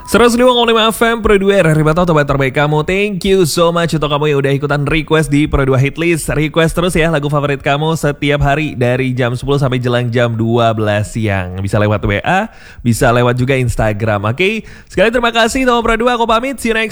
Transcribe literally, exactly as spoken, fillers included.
seratus dua koma lima F M Pro dua R R Bato tempat terbaik kamu. Thank you so much untuk kamu yang udah ikutan request di Pro dua Hitlist. Request terus ya lagu favorit kamu setiap hari dari jam sepuluh sampai jelang jam dua belas siang. Bisa lewat W A, bisa lewat juga Instagram. Oke, okay? Sekali terima kasih Tomo Pro dua. Aku pamit, see you next